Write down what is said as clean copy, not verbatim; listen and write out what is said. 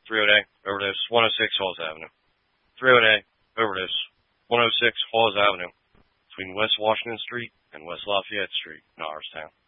308, overdose, 106 Halls Avenue. 308, overdose, 106 Halls Avenue, between West Washington Street and West Lafayette Street in Norristown.